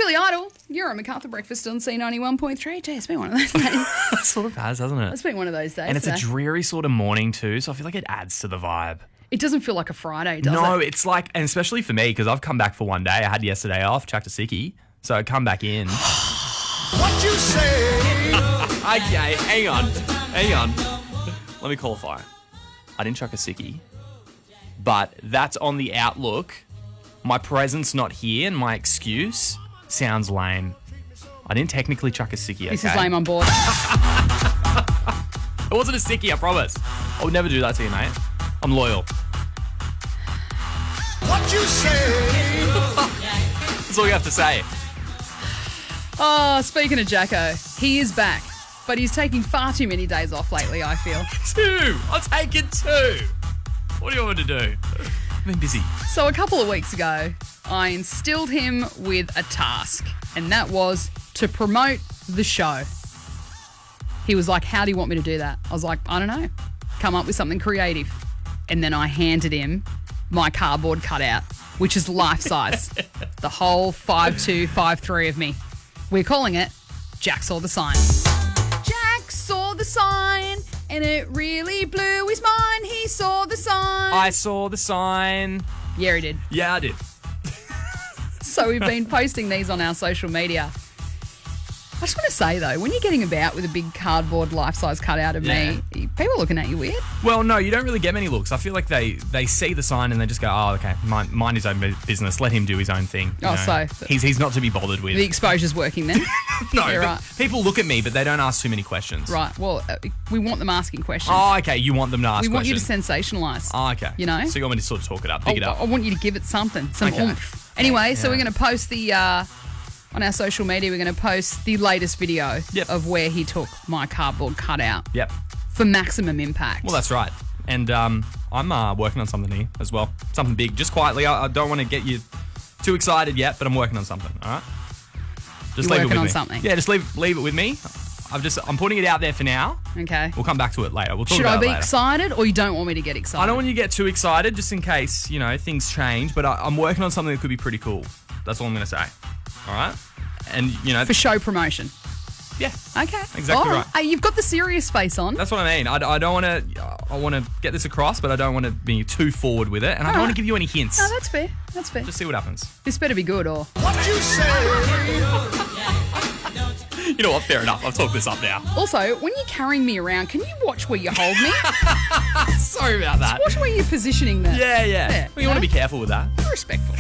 Billy Idol. You're on MacArthur Breakfast on C91.3. Gee, it's been one of those days. It sort of has, hasn't it? It's been one of those days. And it's a today. dreary sort of morning too, so I feel like it adds to the vibe. It doesn't feel like a Friday, does No, it? it's like, and especially for me, because I've come back for one day. I had yesterday off, chucked a sickie, so I come back in. What you say? Okay, hang on. Let me qualify. I didn't chuck a sickie, but that's on the outlook. My presence not here and my excuse sounds lame. I didn't technically chuck a sickie, okay? This is lame on board. It wasn't a sickie, I promise. I would never do that to you, mate. I'm loyal. What you say? That's all you have to say. Oh, speaking of Jacko, he is back, but he's taking far too many days off lately, I feel. 2. I'll take it 2. What do you want me to do? I've been busy. So a couple of weeks ago, I instilled him with a task, and that was to promote the show. He was like, how do you want me to do that? I was like, I don't know. Come up with something creative. And then I handed him my cardboard cutout, which is life-size. The whole 5'2", 5'3" of me. We're calling it Jack Saw the Sign. Jack saw the sign, and it really blew his mind. He saw the sign. I saw the sign. Yeah, he did. Yeah, I did. So we've been posting these on our social media. I just want to say, though, when you're getting about with a big cardboard life-size cutout of me, people are looking at you weird. Well, no, you don't really get many looks. I feel like they see the sign and they just go, oh, okay, mind his own business. Let him do his own thing. you Oh, know? so- He's not to be bothered with. The exposure's working then. No, Yeah, but right. people look at me, but they don't ask too many questions. Right, well, we want them asking questions. Oh, okay, you want them to ask we want questions. you to sensationalise. Oh, okay. You know? So you want me to sort of talk it up, pick it up. I want you to give it something, some Okay. oomph. Anyway, so Yeah. we're going to post the... on our social media, we're going to post the latest video Yep. of where he took my cardboard cutout Yep. for maximum impact. Well, that's right. And I'm working on something here as well. Something big. Just quietly. I don't want to get you too excited yet, but I'm working on something. All right. Just You're leave it working with on me. something? Yeah, just leave it with me. I'm putting it out there for now. Okay. We'll come back to it later. We'll talk Should I about be it later. excited, or you don't want me to get excited? I don't want you to get too excited, just in case things change. But I'm working on something that could be pretty cool. That's all I'm going to say. All right. And For show promotion. yeah, Okay. Exactly All right. Hey, you've got the serious face on. that's what I mean. I don't want to. I want to get this across, but I don't want to be too forward with it, and I don't want to give you any hints. No, that's fair. That's fair. Just see what happens. This better be good, or... What you say? You know what? Fair enough. I've talked this up now. Also, when you're carrying me around, can you watch where you hold me? Sorry about that. Watch where you're positioning the... Yeah. Yeah, Well, you want to be careful with that. Respectful.